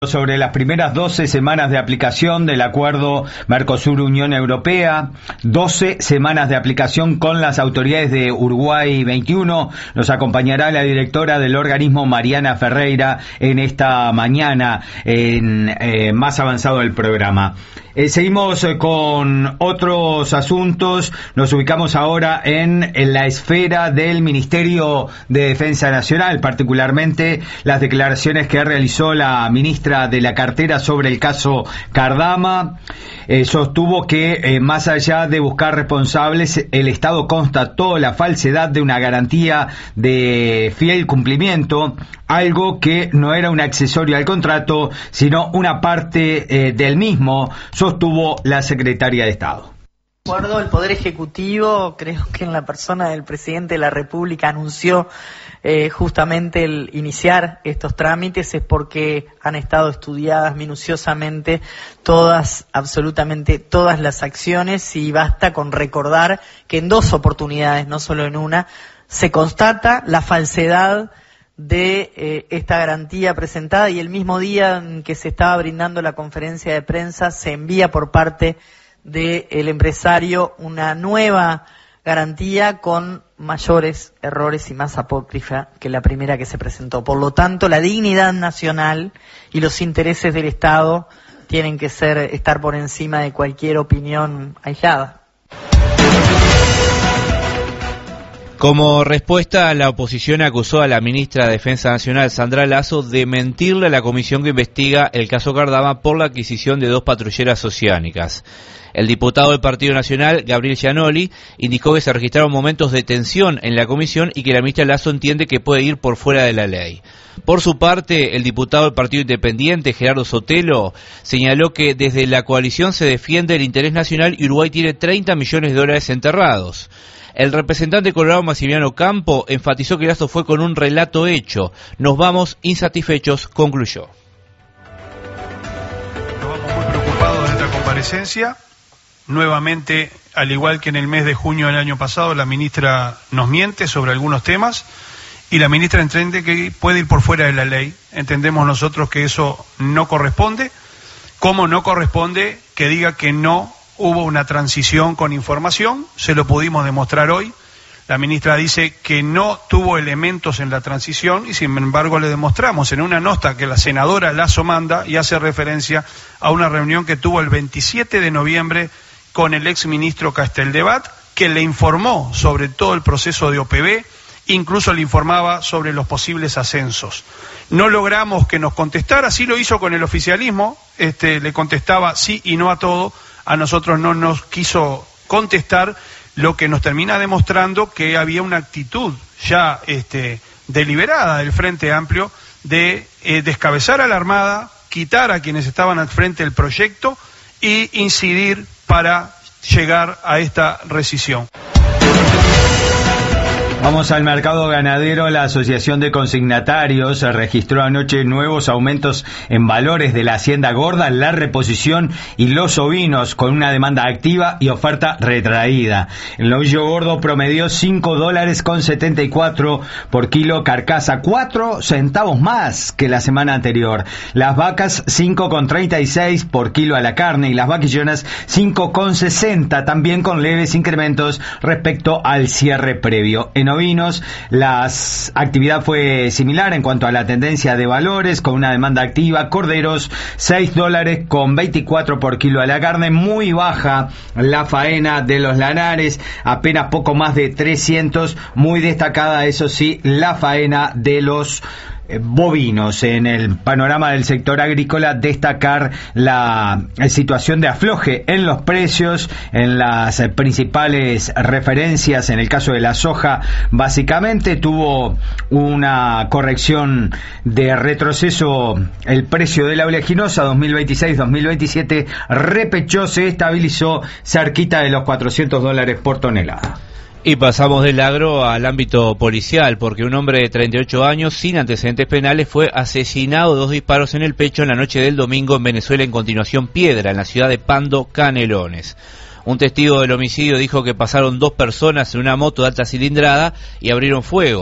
Sobre las primeras 12 semanas de aplicación del acuerdo Mercosur-Unión Europea, 12 semanas de aplicación con las autoridades de Uruguay 21. Nos acompañará la directora del organismo, Mariana Ferreira, en esta mañana, más avanzado del programa. Seguimos con otros asuntos. Nos ubicamos ahora en la esfera del Ministerio de Defensa Nacional, particularmente las declaraciones que realizó la ministra de la cartera sobre el caso Cardama. Sostuvo que más allá de buscar responsables, el Estado constató la falsedad de una garantía de fiel cumplimiento, algo que no era un accesorio al contrato, sino una parte del mismo, sostuvo la secretaria de Estado. De acuerdo, el Poder Ejecutivo, creo que en la persona del Presidente de la República, anunció justamente el iniciar estos trámites es porque han estado estudiadas minuciosamente absolutamente todas las acciones, y basta con recordar que en 2 oportunidades, no solo en una, se constata la falsedad de esta garantía presentada, y el mismo día en que se estaba brindando la conferencia de prensa se envía por parte del empresario una nueva garantía con mayores errores y más apócrifa que la primera que se presentó. Por lo tanto, la dignidad nacional y los intereses del Estado tienen que estar por encima de cualquier opinión aislada. Como respuesta, la oposición acusó a la ministra de Defensa Nacional, Sandra Lasso, de mentirle a la comisión que investiga el caso Cardama por la adquisición de 2 patrulleras oceánicas. El diputado del Partido Nacional, Gabriel Gianoli, indicó que se registraron momentos de tensión en la comisión y que la ministra Lasso entiende que puede ir por fuera de la ley. Por su parte, el diputado del Partido Independiente, Gerardo Sotelo, señaló que desde la coalición se defiende el interés nacional y Uruguay tiene $30 millones enterrados. El representante colorado, Maximiliano Campo, enfatizó que Lasso fue con un relato hecho. Nos vamos insatisfechos, concluyó. Nos vamos muy preocupados de esta comparecencia. Nuevamente, al igual que en el mes de junio del año pasado, la ministra nos miente sobre algunos temas y la ministra entiende que puede ir por fuera de la ley. Entendemos nosotros que eso no corresponde, como no corresponde que diga que no hubo una transición con información. Se lo pudimos demostrar hoy. La ministra dice que no tuvo elementos en la transición y sin embargo le demostramos en una nota que la senadora Lasso manda y hace referencia a una reunión que tuvo el 27 de noviembre con el exministro Casteldebat, que le informó sobre todo el proceso de OPB, incluso le informaba sobre los posibles ascensos. No logramos que nos contestara, sí lo hizo con el oficialismo, le contestaba sí y no a todo. A nosotros no nos quiso contestar, lo que nos termina demostrando que había una actitud ya deliberada del Frente Amplio de descabezar a la Armada, quitar a quienes estaban al frente del proyecto y incidir para llegar a esta rescisión. Vamos al mercado ganadero. La Asociación de Consignatarios registró anoche nuevos aumentos en valores de la hacienda gorda, la reposición y los ovinos, con una demanda activa y oferta retraída. El novillo gordo promedió $5.74 por kilo carcasa, 4 centavos más que la semana anterior. Las vacas, 5.36 por kilo a la carne, y las vaquillonas, 5.60, también con leves incrementos respecto al cierre previo. En ovinos, la actividad fue similar en cuanto a la tendencia de valores, con una demanda activa. Corderos, $6.24 por kilo a la carne, muy baja la faena de los lanares, apenas poco más de 300, muy destacada, eso sí, la faena de los bovinos. En el panorama del sector agrícola, destacar la situación de afloje en los precios, en las principales referencias. En el caso de la soja, básicamente tuvo una corrección de retroceso el precio de la oleaginosa 2026-2027, repechó, se estabilizó cerquita de los $400 por tonelada. Y pasamos del agro al ámbito policial, porque un hombre de 38 años sin antecedentes penales fue asesinado 2 disparos en el pecho en la noche del domingo en Venezuela, en Continuación Piedra, en la ciudad de Pando, Canelones. Un testigo del homicidio dijo que pasaron 2 personas en una moto de alta cilindrada y abrieron fuego.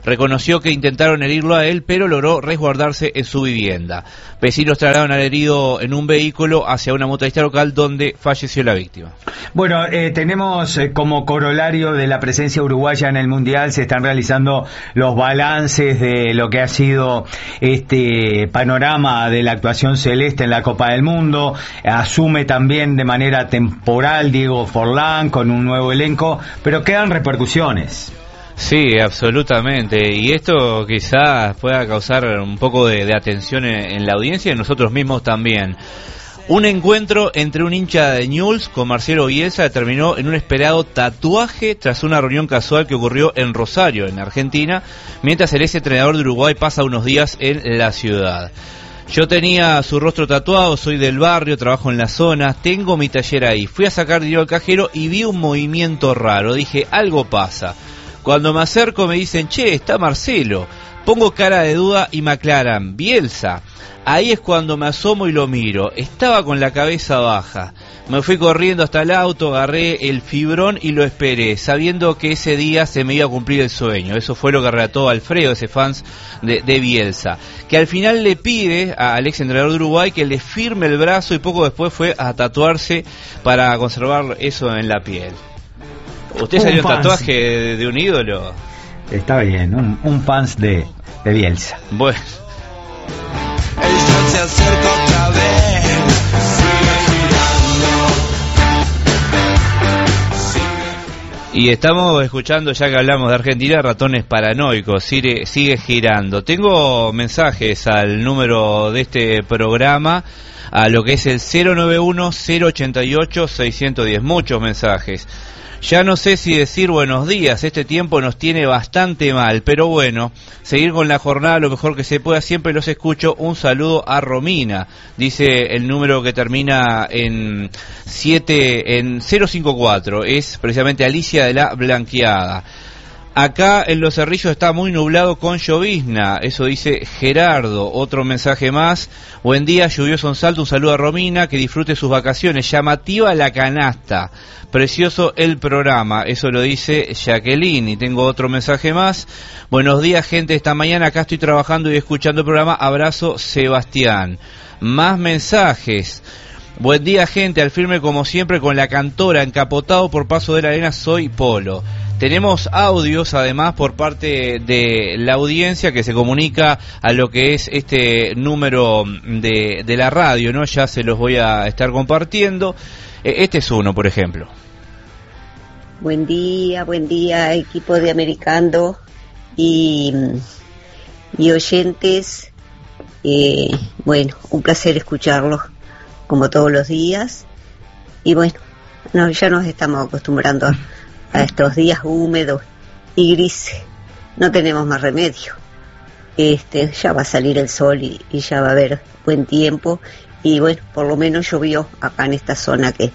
reconoció que intentaron herirlo a él, pero logró resguardarse en su vivienda. Vecinos trasladaron al herido en un vehículo hacia una mutualista local donde falleció la víctima. Bueno, tenemos como corolario de la presencia uruguaya en el Mundial, se están realizando los balances de lo que ha sido este panorama de la actuación celeste en la Copa del Mundo. Asume también de manera temporal Diego Forlán con un nuevo elenco, pero quedan repercusiones. Sí, absolutamente, y esto quizás pueda causar un poco de atención en la audiencia y nosotros mismos también. Un encuentro entre un hincha de Newell's con Marcelo Bielsa terminó en un esperado tatuaje tras una reunión casual que ocurrió en Rosario, en Argentina, mientras el ex entrenador de Uruguay pasa unos días en la ciudad. Yo tenía su rostro tatuado, soy del barrio, trabajo en la zona, tengo mi taller ahí. Fui a sacar dinero al cajero y vi un movimiento raro, dije, algo pasa. Cuando me acerco me dicen, che, está Marcelo. Pongo cara de duda y me aclaran, Bielsa. Ahí es cuando me asomo y lo miro. Estaba con la cabeza baja. Me fui corriendo hasta el auto, agarré el fibrón y lo esperé, sabiendo que ese día se me iba a cumplir el sueño. Eso fue lo que relató Alfredo, ese fans de Bielsa, que al final le pide al ex entrenador de Uruguay que le firme el brazo y poco después fue a tatuarse para conservar eso en la piel. ¿Usted salió un tatuaje de un ídolo? Está bien, un fans de Bielsa. Bueno. El sol se acerca otra vez, y estamos escuchando, ya que hablamos de Argentina, Ratones Paranoicos, sigue girando. Tengo mensajes al número de este programa, a lo que es el 091-088-610, muchos mensajes. Ya no sé si decir buenos días, este tiempo nos tiene bastante mal, pero bueno, seguir con la jornada lo mejor que se pueda, siempre los escucho. Un saludo a Romina, dice el número que termina en 054, es precisamente Alicia de la Blanqueada. Acá en Los Cerrillos está muy nublado con llovizna, eso dice Gerardo. Otro mensaje más, buen día, lluvioso en Salto, un saludo a Romina, que disfrute sus vacaciones, llamativa la canasta, precioso el programa, eso lo dice Jacqueline. Y tengo otro mensaje más, buenos días gente, esta mañana acá estoy trabajando y escuchando el programa, abrazo Sebastián. Más mensajes. Buen día gente, al firme como siempre con la cantora, encapotado por Paso de la Arena, soy Polo. Tenemos audios además por parte de la audiencia que se comunica a lo que es este número de la radio, ¿no? Ya se los voy a estar compartiendo. Este es uno, por ejemplo. Buen día, equipo de Americando y oyentes. Bueno, un placer escucharlos como todos los días. Y bueno, ya nos estamos acostumbrando a estos días húmedos y grises. No tenemos más remedio. Ya va a salir el sol y ya va a haber buen tiempo. Y bueno, por lo menos llovió acá en esta zona que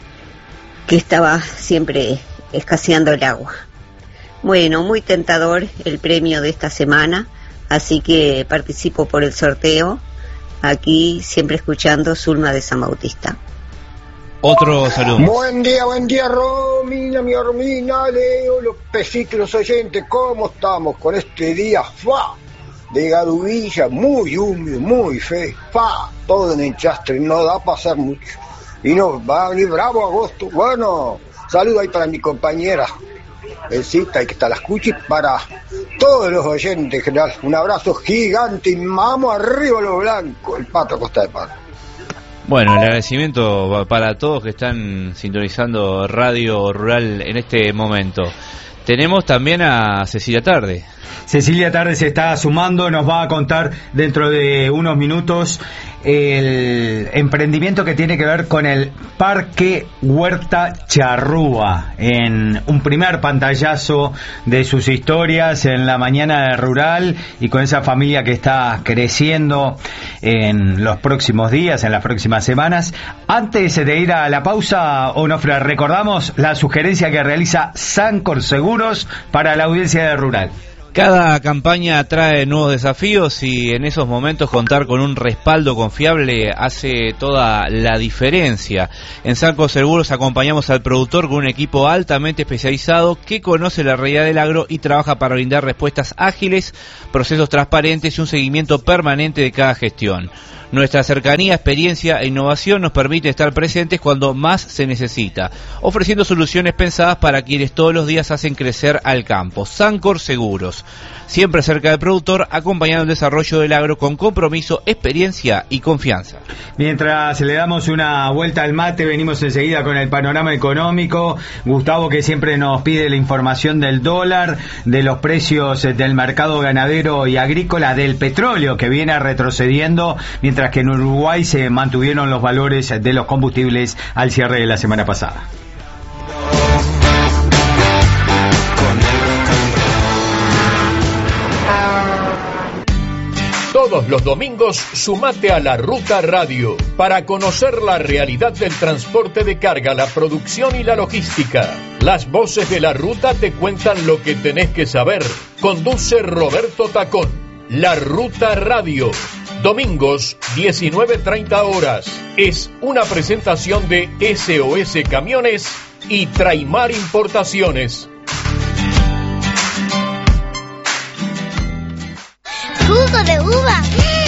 estaba siempre escaseando el agua. Bueno, muy tentador el premio de esta semana, así que participo por el sorteo. Aquí siempre escuchando Zulma de San Bautista. Otro saludo. Buen día, Romina, mi Romina, Leo, los pesitos, los oyentes, ¿cómo estamos con este día de Gaduvilla? Muy húmedo, muy feo, todo en enchastre, no da a pasar mucho. Y no, va a venir bravo agosto. Bueno, saludo ahí para mi compañera, Elcita, y que está la escucha, y para todos los oyentes en general. Un abrazo gigante y vamos arriba los blancos, el Pato Costa de Pato. Bueno, el agradecimiento para todos que están sintonizando Radio Rural en este momento. Tenemos también a Cecilia Tarde. Cecilia Tarde se está sumando, nos va a contar dentro de unos minutos el emprendimiento que tiene que ver con el Parque Huerta Charrúa, en un primer pantallazo de sus historias en la mañana de Rural, y con esa familia que está creciendo en los próximos días, en las próximas semanas. Antes de ir a la pausa, Onofre, recordamos la sugerencia que realiza Sancor Seguros para la audiencia de Rural. Cada campaña trae nuevos desafíos y en esos momentos contar con un respaldo confiable hace toda la diferencia. En Sanco Seguros acompañamos al productor con un equipo altamente especializado que conoce la realidad del agro y trabaja para brindar respuestas ágiles, procesos transparentes y un seguimiento permanente de cada gestión. Nuestra cercanía, experiencia e innovación nos permite estar presentes cuando más se necesita, ofreciendo soluciones pensadas para quienes todos los días hacen crecer al campo. Sancor Seguros, siempre cerca del productor, acompañando el desarrollo del agro con compromiso, experiencia y confianza. Mientras le damos una vuelta al mate, venimos enseguida con el panorama económico. Gustavo, que siempre nos pide la información del dólar, de los precios del mercado ganadero y agrícola, del petróleo que viene retrocediendo, mientras que en Uruguay se mantuvieron los valores de los combustibles al cierre de la semana pasada. Todos los domingos sumate a La Ruta Radio para conocer la realidad del transporte de carga, la producción y la logística. Las voces de La Ruta te cuentan lo que tenés que saber. Conduce Roberto Tacón. La Ruta Radio. Domingos, 19:30 horas. Es una presentación de SOS Camiones y Traimar Importaciones. Jugo de uva.